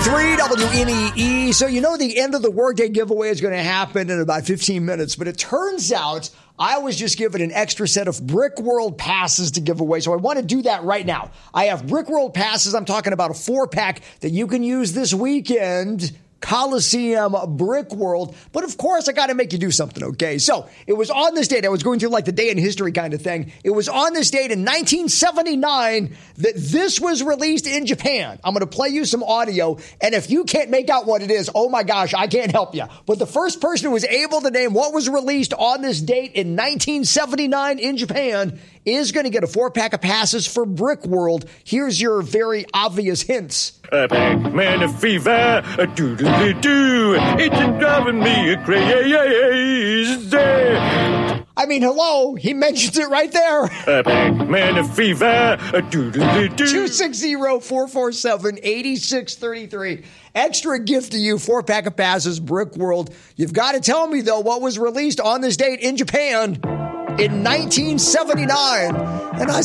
101.3 WNEE. So the end of the workday giveaway is going to happen in about 15 minutes, but it turns out I was just given an extra set of Brick World passes to give away, so I want to do that right now. I have Brick World passes. I'm talking about a 4-pack that you can use this weekend. Coliseum Brick World. But of course, I got to make you do something, okay? So it was on this date. I was going through like the day in history kind of thing. It was on this date in 1979 that this was released in Japan. I'm going to play you some audio. And if you can't make out what it is, oh my gosh, I can't help you. But the first person who was able to name what was released on this date in 1979 in Japan is going to get a 4-pack of passes for Brick World. Here's your very obvious hints. Pac-Man fever, do-do-do-do, it's driving me crazy. I mean, hello, he mentions it right there. Pac-Man fever, do-do-do-do. 260-447-8633. Extra gift to you, 4-pack of passes, Brick World. You've got to tell me, though, what was released on this date in Japan in 1979. And I